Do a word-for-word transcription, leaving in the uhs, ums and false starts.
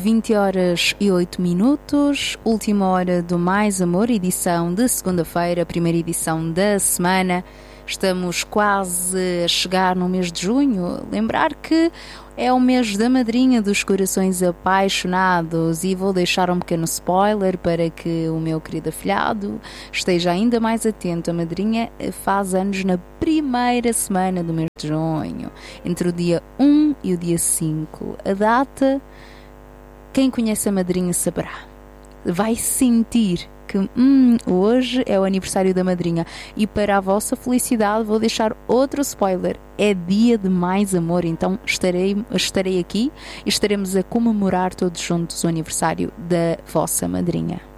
vinte horas e oito minutos, última hora do Mais Amor, edição de segunda-feira, primeira edição da semana. Estamos quase a chegar no mês de junho. Lembrar que é o mês da madrinha dos corações apaixonados e vou deixar um pequeno spoiler para que o meu querido afilhado esteja ainda mais atento. A madrinha faz anos na primeira semana do mês de junho, entre o dia um e o dia cinco. A data, quem conhece a madrinha saberá. Vai sentir que hum, hoje é o aniversário da madrinha. E para a vossa felicidade vou deixar outro spoiler. É dia de mais amor, então estarei, estarei aqui e estaremos a comemorar todos juntos o aniversário da vossa madrinha.